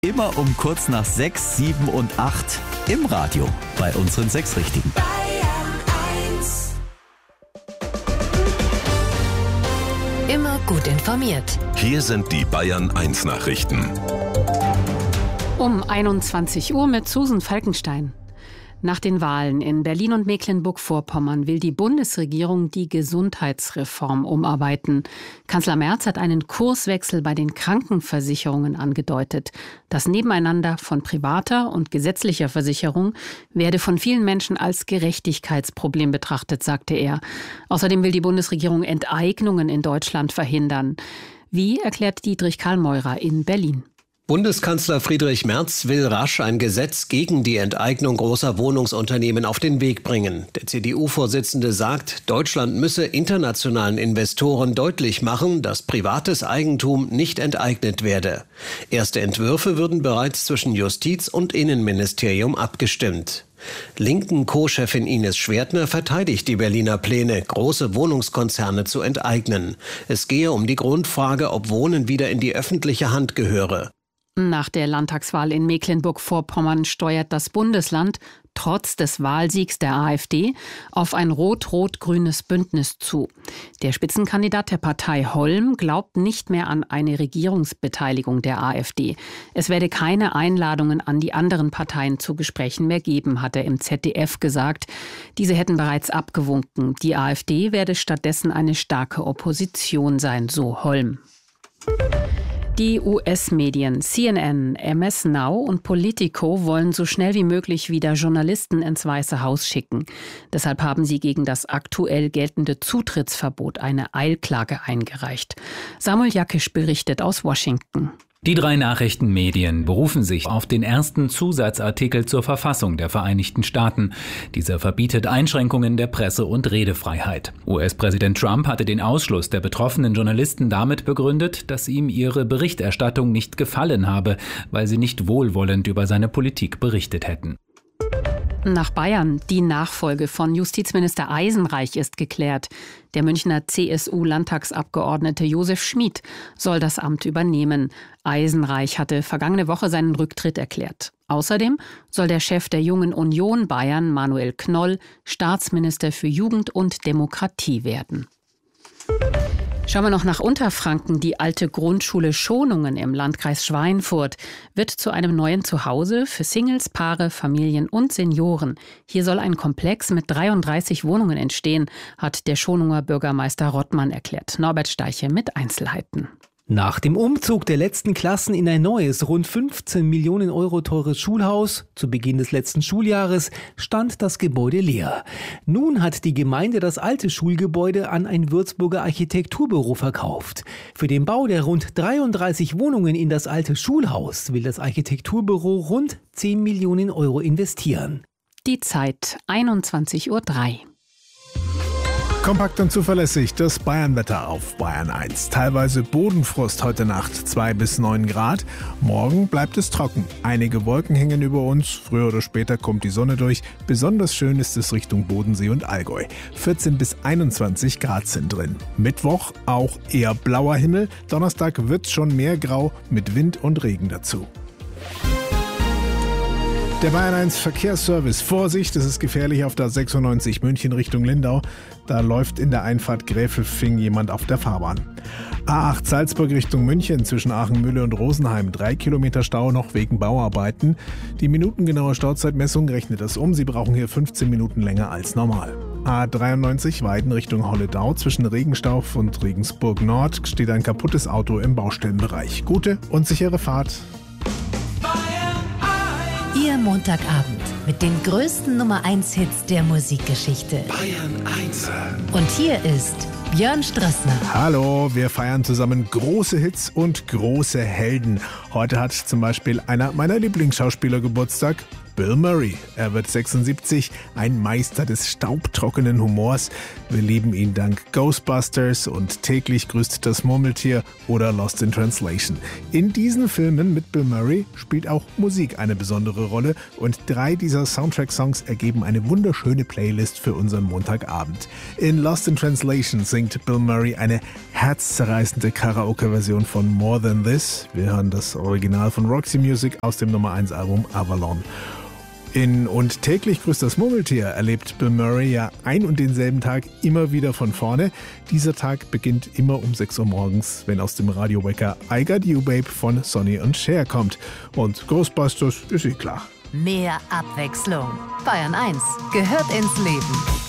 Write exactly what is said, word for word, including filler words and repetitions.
Immer um kurz nach sechs, sieben und acht im Radio bei unseren sechs Richtigen. Immer gut informiert. Hier sind die Bayern eins Nachrichten. Um einundzwanzig Uhr mit Susan Falkenstein. Nach den Wahlen in Berlin und Mecklenburg-Vorpommern will die Bundesregierung die Gesundheitsreform umarbeiten. Kanzler Merz hat einen Kurswechsel bei den Krankenversicherungen angedeutet. Das Nebeneinander von privater und gesetzlicher Versicherung werde von vielen Menschen als Gerechtigkeitsproblem betrachtet, sagte er. Außerdem will die Bundesregierung Enteignungen in Deutschland verhindern. Wie, erklärt Dietrich Karl-Meurer in Berlin. Bundeskanzler Friedrich Merz will rasch ein Gesetz gegen die Enteignung großer Wohnungsunternehmen auf den Weg bringen. Der C D U-Vorsitzende sagt, Deutschland müsse internationalen Investoren deutlich machen, dass privates Eigentum nicht enteignet werde. Erste Entwürfe würden bereits zwischen Justiz- und Innenministerium abgestimmt. Linken Co-Chefin Ines Schwertner verteidigt die Berliner Pläne, große Wohnungskonzerne zu enteignen. Es gehe um die Grundfrage, ob Wohnen wieder in die öffentliche Hand gehöre. Nach der Landtagswahl in Mecklenburg-Vorpommern steuert das Bundesland trotz des Wahlsiegs der AfD auf ein rot-rot-grünes Bündnis zu. Der Spitzenkandidat der Partei Holm glaubt nicht mehr an eine Regierungsbeteiligung der AfD. Es werde keine Einladungen an die anderen Parteien zu Gesprächen mehr geben, hat er im Z D F gesagt. Diese hätten bereits abgewunken. Die AfD werde stattdessen eine starke Opposition sein, so Holm. Die U S-Medien C N N, M S Now und Politico wollen so schnell wie möglich wieder Journalisten ins Weiße Haus schicken. Deshalb haben sie gegen das aktuell geltende Zutrittsverbot eine Eilklage eingereicht. Samuel Jakisch berichtet aus Washington. Die drei Nachrichtenmedien berufen sich auf den ersten Zusatzartikel zur Verfassung der Vereinigten Staaten. Dieser verbietet Einschränkungen der Presse- und Redefreiheit. U S-Präsident Trump hatte den Ausschluss der betroffenen Journalisten damit begründet, dass ihm ihre Berichterstattung nicht gefallen habe, weil sie nicht wohlwollend über seine Politik berichtet hätten. Nach Bayern. Die Nachfolge von Justizminister Eisenreich ist geklärt. Der Münchner C S U-Landtagsabgeordnete Josef Schmid soll das Amt übernehmen. Eisenreich hatte vergangene Woche seinen Rücktritt erklärt. Außerdem soll der Chef der Jungen Union Bayern, Manuel Knoll, Staatsminister für Jugend und Demokratie werden. Schauen wir noch nach Unterfranken. Die alte Grundschule Schonungen im Landkreis Schweinfurt wird zu einem neuen Zuhause für Singles, Paare, Familien und Senioren. Hier soll ein Komplex mit dreiunddreißig Wohnungen entstehen, hat der Schonunger Bürgermeister Rottmann erklärt. Norbert Steiche mit Einzelheiten. Nach dem Umzug der letzten Klassen in ein neues, rund fünfzehn Millionen Euro teures Schulhaus zu Beginn des letzten Schuljahres stand das Gebäude leer. Nun hat die Gemeinde das alte Schulgebäude an ein Würzburger Architekturbüro verkauft. Für den Bau der rund dreiunddreißig Wohnungen in das alte Schulhaus will das Architekturbüro rund zehn Millionen Euro investieren. Die Zeit einundzwanzig Uhr drei. Kompakt und zuverlässig das Bayernwetter auf Bayern eins. Teilweise Bodenfrost heute Nacht, zwei bis neun Grad. Morgen bleibt es trocken. Einige Wolken hängen über uns. Früher oder später kommt die Sonne durch. Besonders schön ist es Richtung Bodensee und Allgäu. vierzehn bis einundzwanzig Grad sind drin. Mittwoch auch eher blauer Himmel. Donnerstag wird schon mehr grau mit Wind und Regen dazu. Der Bayern eins Verkehrsservice. Vorsicht, es ist gefährlich auf der sechsundneunzig München Richtung Lindau. Da läuft in der Einfahrt Gräfelfing jemand auf der Fahrbahn. A acht Salzburg Richtung München zwischen Aachenmühle und Rosenheim. Drei Kilometer Stau noch wegen Bauarbeiten. Die minutengenaue Stauzeitmessung rechnet das um. Sie brauchen hier fünfzehn Minuten länger als normal. A dreiundneunzig Weiden Richtung Holledau. Zwischen Regenstauf und Regensburg Nord steht ein kaputtes Auto im Baustellenbereich. Gute und sichere Fahrt. Ihr Montagabend mit den größten Nummer eins Hits der Musikgeschichte. Bayern eins. Und hier ist Björn Strassner. Hallo, wir feiern zusammen große Hits und große Helden. Heute hat zum Beispiel einer meiner Lieblingsschauspieler Geburtstag, Bill Murray. Er wird sechsundsiebzig, ein Meister des staubtrockenen Humors. Wir lieben ihn dank Ghostbusters und Täglich grüßt das Murmeltier oder Lost in Translation. In diesen Filmen mit Bill Murray spielt auch Musik eine besondere Rolle und drei dieser Soundtrack-Songs ergeben eine wunderschöne Playlist für unseren Montagabend. In Lost in Translation singt Bill Murray eine herzzerreißende Karaoke-Version von More Than This. Wir hören das Original von Roxy Music aus dem Nummer eins Album Avalon. In Und Täglich grüßt das Murmeltier erlebt Bill Murray ja ein und denselben Tag immer wieder von vorne. Dieser Tag beginnt immer um sechs Uhr morgens, wenn aus dem Radiowecker I Got You Babe von Sonny und Cher kommt. Und Ghostbusters ist eh klar. Mehr Abwechslung. Bayern eins gehört ins Leben.